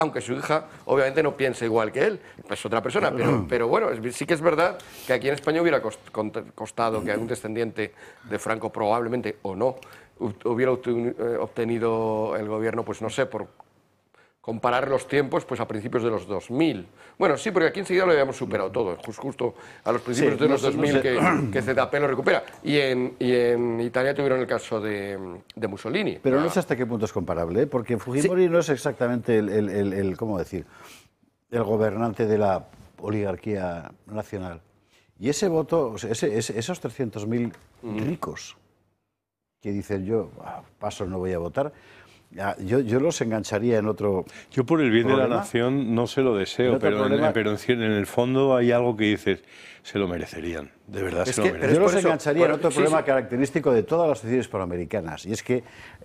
aunque su hija obviamente no piense igual que él, es otra persona, pero bueno, sí que es verdad que aquí en España hubiera costado que algún descendiente de Franco probablemente o no hubiera obtenido el gobierno, pues no sé, por comparar los tiempos, pues a principios de los 2000. Bueno, sí, porque aquí enseguida lo habíamos superado todo, justo a los principios de los 2000 que ZP lo recupera. Y en Italia tuvieron el caso de Mussolini. Pero no sé hasta qué punto es comparable, ¿eh? Porque Fujimori no es exactamente ¿cómo decir?, el gobernante de la oligarquía nacional. Y ese voto, esos 300.000 ricos que dicen yo, paso, no voy a votar, yo los engancharía en otro. Yo por el bien problema, de la nación no se lo deseo, pero en el fondo hay algo que dices, se lo merecerían, de verdad se lo merecerían. Yo los engancharía en otro problema característico de todas las sociedades hispanoamericanas, y es que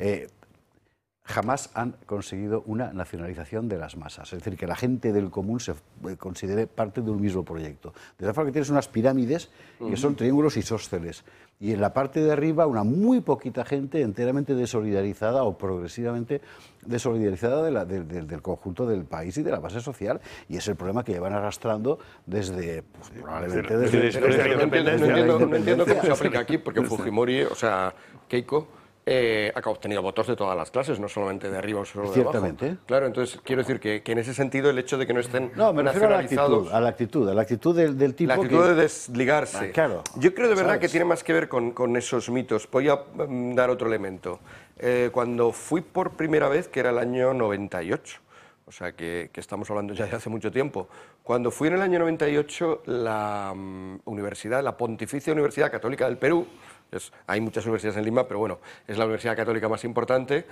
jamás han conseguido una nacionalización de las masas, es decir, que la gente del común se considere parte de un mismo proyecto. De tal forma que tienes unas pirámides que son triángulos isósceles, y en la parte de arriba una muy poquita gente enteramente desolidarizada o progresivamente desolidarizada del conjunto del país y de la base social, y es el problema que llevan arrastrando desde, pues, probablemente desde la independencia. No entiendo cómo se aplica aquí, porque Fujimori, o sea, Keiko, ha obtenido votos de todas las clases, no solamente de arriba o solo de abajo. Ciertamente. Claro, entonces quiero decir que en ese sentido el hecho de que no estén me refiero nacionalizados... a la actitud del tipo. La actitud de desligarse. Claro. Yo creo de verdad que tiene más que ver con esos mitos. Voy a dar otro elemento. Cuando fui por primera vez, que era el año 98, o sea que estamos hablando ya de hace mucho tiempo, cuando fui en el año 98, la Pontificia Universidad Católica del Perú, hay muchas universidades en Lima, pero bueno, es la universidad católica más importante,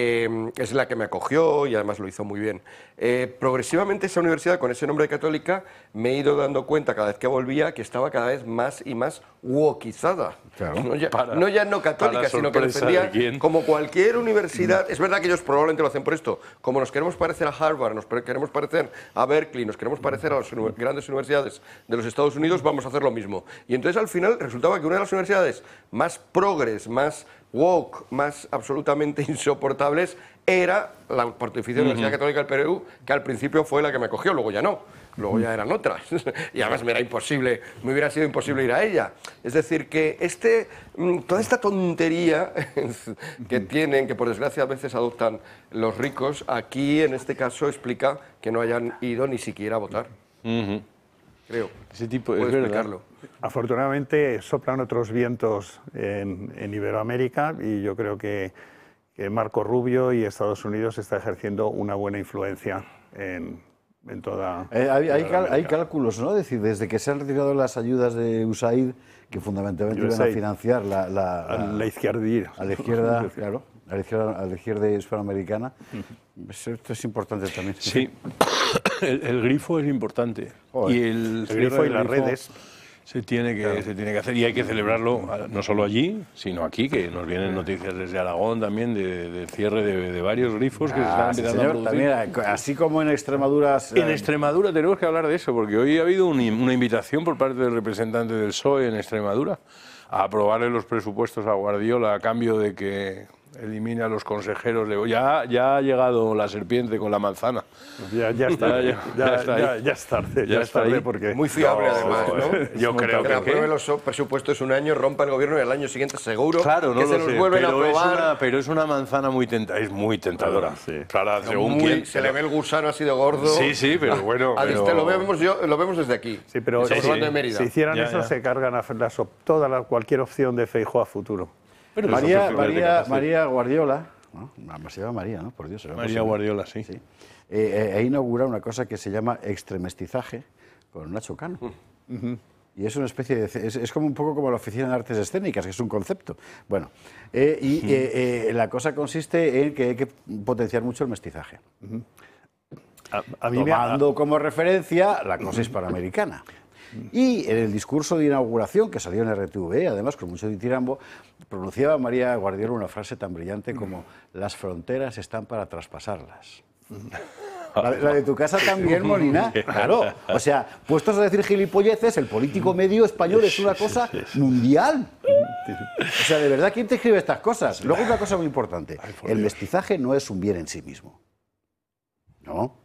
es la que me acogió y además lo hizo muy bien. Progresivamente esa universidad, con ese nombre de católica, me he ido dando cuenta cada vez que volvía que estaba cada vez más y más wokizada. Claro. No ya no católica, sino que defendía como cualquier universidad. Es verdad que ellos probablemente lo hacen por esto. Como nos queremos parecer a Harvard, nos queremos parecer a Berkeley, nos queremos parecer a las grandes universidades de los Estados Unidos, vamos a hacer lo mismo. Y entonces al final resultaba que una de las universidades más progres, más woke, más absolutamente insoportables, era la Pontificia Universidad Católica del Perú, que al principio fue la que me acogió, luego ya no, luego ya eran otras, y además me hubiera sido imposible ir a ella. Es decir, que toda esta tontería que tienen, que por desgracia a veces adoptan los ricos, aquí en este caso explica que no hayan ido ni siquiera a votar. Creo. Ese tipo puedo explicarlo. Afortunadamente soplan otros vientos en Iberoamérica, y yo creo que Marco Rubio y Estados Unidos está ejerciendo una buena influencia en toda... Hay cálculos, ¿no? Es decir, desde que se han retirado las ayudas de USAID, que fundamentalmente iban a financiar a la izquierda, claro, a la izquierda hispanoamericana. Esto es importante también. Sí, el grifo es importante. Joder. Y el grifo y las redes. Se tiene que hacer, y hay que celebrarlo no solo allí, sino aquí, que nos vienen noticias desde Aragón también de cierre de varios grifos que se están empezando a producir. También, así como en Extremadura... En Extremadura tenemos que hablar de eso, porque hoy ha habido una invitación por parte del representante del PSOE en Extremadura a aprobarle los presupuestos a Guardiola a cambio de que elimine a los consejeros. Ya ha llegado la serpiente con la manzana. Ya es tarde porque... Muy fiable además, ¿no? Yo creo que apruebe los presupuestos un año, rompa el gobierno y al año siguiente seguro que se los vuelven a aprobar. Pero es una manzana muy tentadora. Sí. Claro, según quién. Se le ve el gusano así de gordo. Sí, pero bueno. Lo vemos desde aquí. Sí, pero si hicieran eso se cargan cualquier opción de Feijóo a futuro. Pero María Guardiola, ¿no? Se llama María, ¿no? Por Dios. María Guardiola, sí. Ha inaugurado una cosa que se llama extremestizaje con Nacho Cano. Y es una especie de... Es como un poco como la Oficina de Artes Escénicas, que es un concepto. Bueno, la cosa consiste en que hay que potenciar mucho el mestizaje. Tomando como referencia la cosa hispanoamericana. Y en el discurso de inauguración, que salió en RTV, además con mucho ditirambo, pronunciaba María Guardiola una frase tan brillante como: las fronteras están para traspasarlas. La de tu casa también, Molina. Claro, o sea, puestos a decir gilipolleces, el político medio español es una cosa mundial. O sea, de verdad, ¿quién te escribe estas cosas? Luego una cosa muy importante, el mestizaje no es un bien en sí mismo. ¿No?